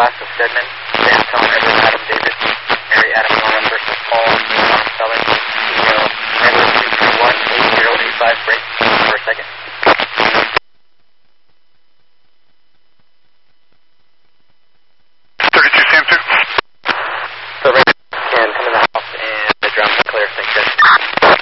Glass of Stedman, Sam Tom, Edward, Adam, David.